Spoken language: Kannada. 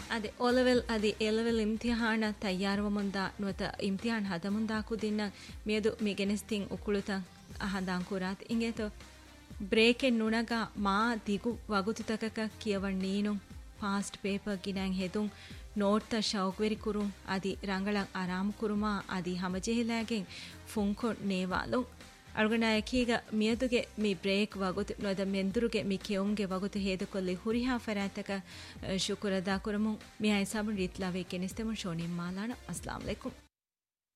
ಅದೇ ಓಲೆವೆಲ್ ಅದಿ ಎಲೆವೆಲ್ ಇಮ್ತಿಹಾನ ತಯ್ಯಾರುವ ಮುಂದ ನುವತ ಇಮ್ತಿಹಾನ್ ಹದ ಮುಂದಾಕು ದಿನ್ನ ಮೇದು ಮಿಗೆನೆಸ್ತಿಂ ಉಕುಳುತ ಅಹಂದಾಂ ಕುರಾತ್ ಇಂಗೇತೋ ಬ್ರೇಕೆನ್ ನುಣಗ ಮಾ ದಿಗು ವಗುತುತಕಕ ಕಿಯವಣ್ ನೀನು ಫಾಸ್ಟ್ ಪೇಪರ್ ಗಿನಂ ಹೆದುಂ ನೋಟ್ತ ಶೌಕ್ವೆರಿ ಕುರುಂ ಅದಿ ರಂಗಳಂ ಆರಾಮ ಕುರುಮಾ ಅದಿ ಹಮಜೆಹಿಲಾಗೆಂ ಫುಂಕೊ ನೇವಾಲು ಅಳ್ಗನಾಯಕೀಗ ಮಿಯದುಗೆ ಮಿ ಬ್ರೇಕ್ ವಗುತು ನೋದ ಮೆಂದುರುಗೆ ಮಿ ಕೆವುಂಗೆ ವಗುತು ಹೇದಕೊಲ್ಲಿ ಹುರಿಹಾ ಫರಾತಕ ಶುಕುರದಾ ಕುರಮು ಮಿ ಹೈ ಸಾಬುನ್ ರೀತ್ಲಾವೆ ಕೆನಿಸ್ತೆಮುನ್ ಶೋನಿಂ ಮಾಲಾನ ಅಸ್ಲಾಂ ಅಲೈಕುಂ